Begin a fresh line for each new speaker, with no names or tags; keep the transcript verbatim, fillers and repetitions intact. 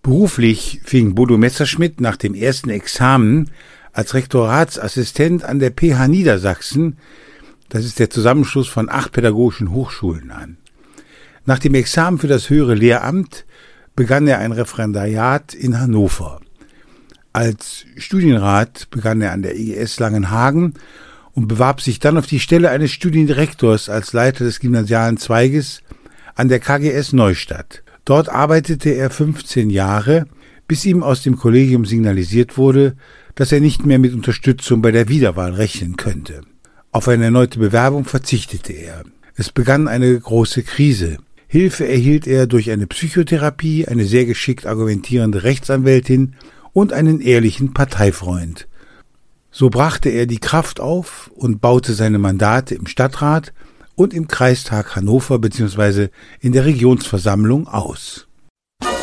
Beruflich fing Bodo Messerschmidt nach dem ersten Examen als Rektoratsassistent an der P H Niedersachsen, das ist der Zusammenschluss von acht pädagogischen Hochschulen, an. Nach dem Examen für das höhere Lehramt begann er ein Referendariat in Hannover. Als Studienrat begann er an der I G S Langenhagen und bewarb sich dann auf die Stelle eines Studiendirektors als Leiter des gymnasialen Zweiges an der K G S Neustadt. Dort arbeitete er fünfzehn Jahre, bis ihm aus dem Kollegium signalisiert wurde, dass er nicht mehr mit Unterstützung bei der Wiederwahl rechnen könnte. Auf eine erneute Bewerbung verzichtete er. Es begann eine große Krise. Hilfe erhielt er durch eine Psychotherapie, eine sehr geschickt argumentierende Rechtsanwältin und einen ehrlichen Parteifreund. So brachte er die Kraft auf und baute seine Mandate im Stadtrat und im Kreistag Hannover bzw. in der Regionsversammlung aus.